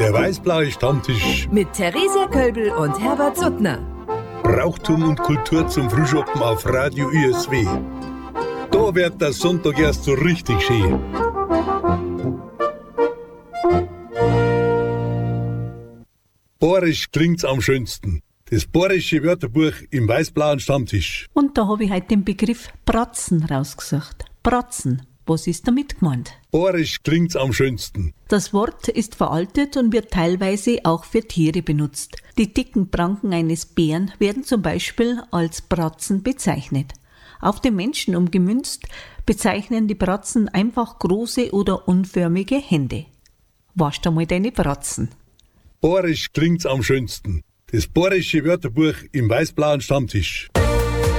Der weißblaue Stammtisch. Mit Theresia Kölbel und Herbert Suttner. Brauchtum und Kultur zum Frühschoppen auf Radio USW. Da wird der Sonntag erst so richtig schön. Borisch klingt's am schönsten. Das borische Wörterbuch im weißblauen Stammtisch. Und da habe ich heute den Begriff Bratzen rausgesucht. Bratzen. Was ist damit gemeint? Borisch klingt's am schönsten. Das Wort ist veraltet und wird teilweise auch für Tiere benutzt. Die dicken Pranken eines Bären werden zum Beispiel als Bratzen bezeichnet. Auf den Menschen umgemünzt bezeichnen die Bratzen einfach große oder unförmige Hände. Wasch einmal deine Bratzen. Borisch klingt's am schönsten. Das borische Wörterbuch im weißblauen Stammtisch.